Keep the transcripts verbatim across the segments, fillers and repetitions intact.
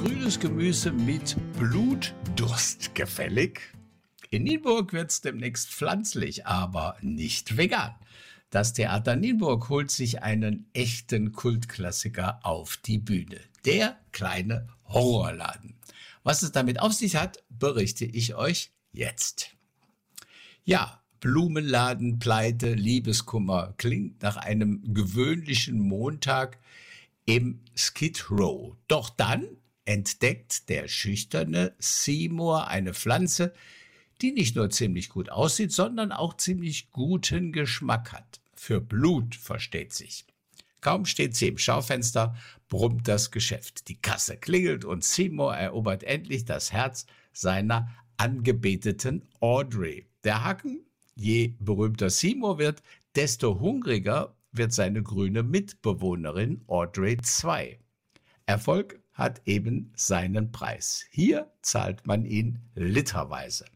grünes Gemüse mit Blutdurst gefällig? In Nienburg wird's demnächst pflanzlich, aber nicht vegan. Das Theater Nienburg holt sich einen echten Kultklassiker auf die Bühne. Der kleine Horrorladen. Was es damit auf sich hat, berichte ich euch jetzt. Ja, Blumenladen, Pleite, Liebeskummer klingt nach einem gewöhnlichen Montag im Skid Row. Doch dann entdeckt der schüchterne Seymour eine Pflanze, die nicht nur ziemlich gut aussieht, sondern auch ziemlich guten Geschmack hat. Für Blut, versteht sich. Kaum steht sie im Schaufenster, brummt das Geschäft. Die Kasse klingelt und Seymour erobert endlich das Herz seiner angebeteten Audrey. Der Haken: Je berühmter Seymour wird, desto hungriger wird seine grüne Mitbewohnerin Audrey zwei. Erfolg hat eben seinen Preis. Hier zahlt man ihn literweise.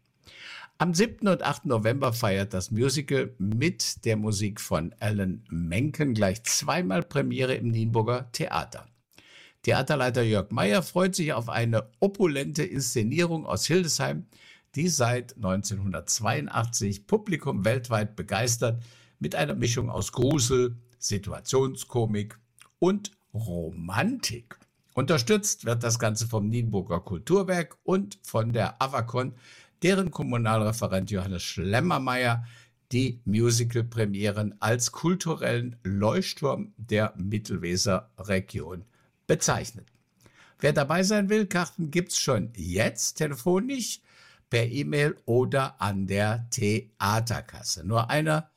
Am siebten und achten November feiert das Musical mit der Musik von Alan Menken gleich zweimal Premiere im Nienburger Theater. Theaterleiter Jörg Meyer freut sich auf eine opulente Inszenierung aus Hildesheim, die seit neunzehnhundertzweiundachtzig Publikum weltweit begeistert, mit einer Mischung aus Grusel, Situationskomik und Romantik. Unterstützt wird das Ganze vom Nienburger Kulturwerk und von der Avacon, deren Kommunalreferent Johannes Schlemmermeier die Musical-Premieren als kulturellen Leuchtturm der Mittelweser-Region bezeichnet. Wer dabei sein will, Karten gibt's schon jetzt telefonisch, per E-Mail oder an der Theaterkasse. Nur einer,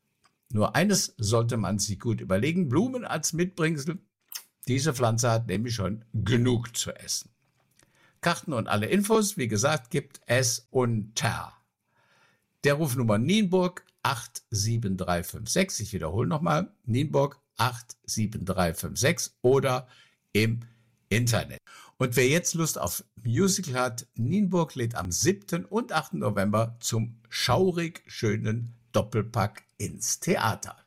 nur eines sollte man sich gut überlegen: Blumen als Mitbringsel. Diese Pflanze hat nämlich schon genug zu essen. Karten und alle Infos, wie gesagt, gibt es unter der Rufnummer Nienburg acht sieben drei fünf sechs. Ich wiederhole nochmal, Nienburg acht sieben drei fünf sechs oder im Internet. Und wer jetzt Lust auf Musical hat, Nienburg lädt am siebten und achten November zum schaurig schönen Doppelpack ins Theater.